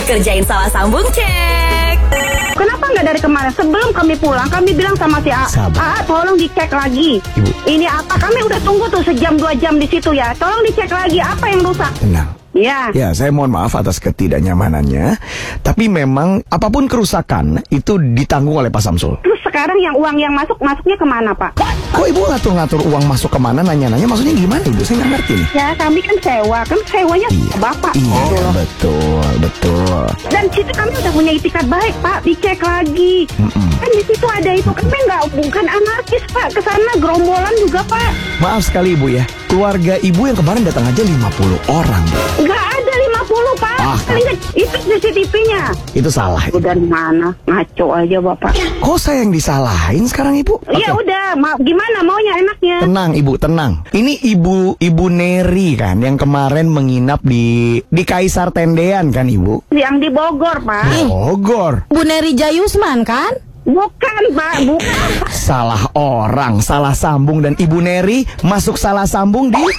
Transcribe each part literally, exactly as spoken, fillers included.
Kerjain salah sambung cek. Kenapa nggak dari kemarin? Sebelum kami pulang, kami bilang sama si A, A, tolong dicek lagi. Ibu. Ini apa? Kami udah tunggu tuh sejam dua jam di situ ya. Tolong dicek lagi apa yang rusak. Tenang. Ya. Ya, saya mohon maaf atas ketidaknyamanannya. Tapi memang apapun kerusakan itu ditanggung oleh Pak Samsul. Terus sekarang yang uang yang masuk, masuknya kemana, Pak? Kok ibu ngatur-ngatur uang masuk kemana, nanya-nanya? Maksudnya gimana ibu? Saya nggak ngerti nih. Ya, kami kan sewa. Kan sewanya Iya. Bapak. Iya, Gitu loh. betul, betul. Dan situ kami udah punya itikat baik, Pak. Dicek lagi. Mm-mm. Kan di situ ada itu. Kami nggak, bukan anarkis, Pak. Kesana gerombolan juga, Pak. Maaf sekali ibu ya. Keluarga ibu yang kemarin datang aja lima puluh orang. Bu. Nggak ada lima puluh, Pak. Ah. Lihat, itu C C T V-nya. Itu salah. Itu dari mana? Ngaco aja, Bapak. Kok saya yang disalahin sekarang ibu? Iya Oke. udah, ma gimana maunya enaknya? Tenang ibu, tenang. Ini ibu ibu Neri kan yang kemarin menginap di di Kaisar Tendean kan ibu? Yang di Bogor, Pak. Bogor. Bu Neri Jayusman kan? Bukan, Pak, bukan. Salah orang, salah sambung dan ibu Neri masuk salah sambung di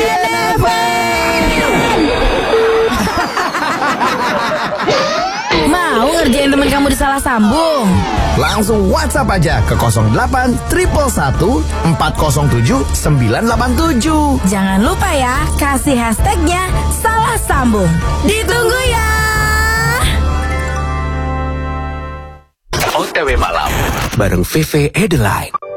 Mau ngerjain temen kamu disalah sambung? Langsung WhatsApp aja ke nol delapan satu satu satu empat nol tujuh sembilan delapan tujuh. Jangan lupa ya, kasih hashtagnya salah sambung. Ditunggu ya. O T W Malam bareng Vivi Adeline.